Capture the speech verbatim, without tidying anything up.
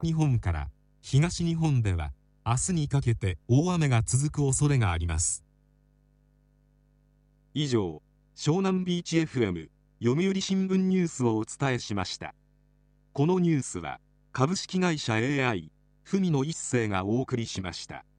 日本から東日本では明日にかけて大雨が続く恐れがあります。以上、湘南ビーチ エフエム 読売新聞ニュースをお伝えしました。このニュースは株式会社 エーアイ 文野一世がお送りしました。